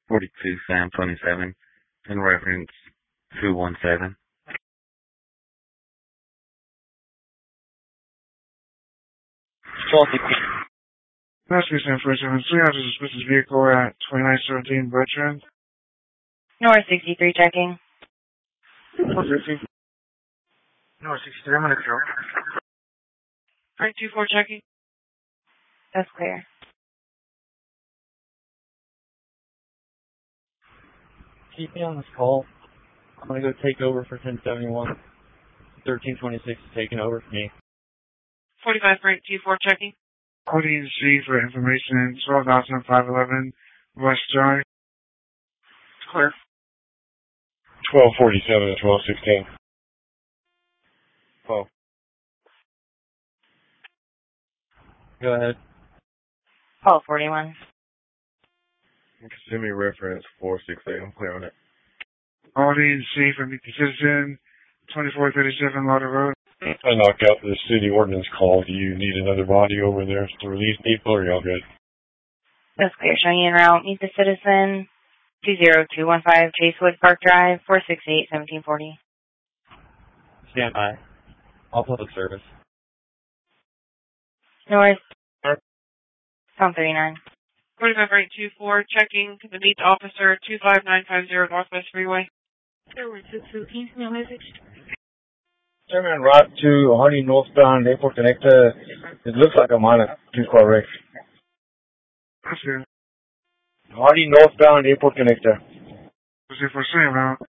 42 Sam 27 in reference 217. Last recent 473, I just suspicious vehicle at 2917 Bertrand. North 63 checking. 450. North 63, I'm gonna go. Alright, 2-4 checking. That's clear. Keep me on this call. I'm gonna go take over for 1071. 1326 is taking over for me. 45 Frank, 2-4 checking. Quoting C for information, 12,511 West Drive. It's clear. 1247 and 1216. Oh. Go ahead. 1241. Send me reference 468. I'm clear on it. Quoting C for the citizen, 2437 Lauder Road. I knocked out the city ordinance call. Do you need another body over there to release people, or are y'all good? That's clear. Showing you en route. Meet the citizen. 20215 Chasewood Park Drive, 468 1740. Stand by. All public service. North. Sound 39. 45 Frank, 2-4 checking to meet officer 25950 Northwest Freeway. Airway 615, no message. Turn en route to Hardy northbound Airport Connector. It looks like I'm on a two-car wreck. That's it. Hardy northbound Airport Connector. Was it for sale now?